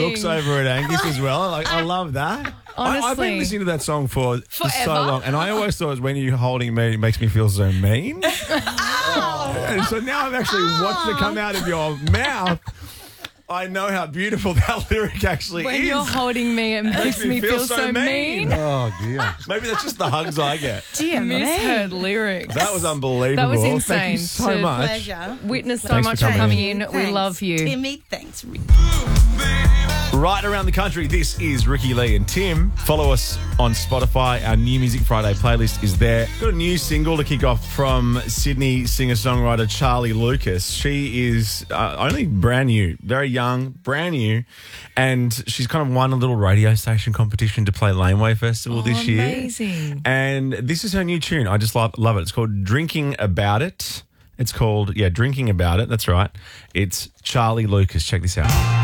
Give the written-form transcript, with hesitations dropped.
looks over at Angus as well. Like, I love that. I've been Honestly. listening to that song for so Forever. long, and I always thought it was when you're holding me, it makes me feel so mean. And so now I've actually watched it come out of your mouth. I know how beautiful that lyric actually When is. you're holding me, it makes me feel so mean. Oh, dear. Maybe that's just the hugs I get. Dear misheard lyrics. That was unbelievable. That was Thank insane. you so To much. Pleasure. Witness so Thanks much for for coming coming in. We Thanks. love you. Timmy, thanks. Right around the country, this is Ricky Lee and Tim. Follow us on Spotify. Our New Music Friday playlist is there. Got a new single to kick off from Sydney singer-songwriter Charlie Lucas. She is only brand new, very young, brand new, and she's kind of won a little radio station competition to play Laneway Festival this year. Amazing. And this is her new tune. I just love it. It's called Drinking About It. It's called, Drinking About It. That's right. It's Charlie Lucas. Check this out.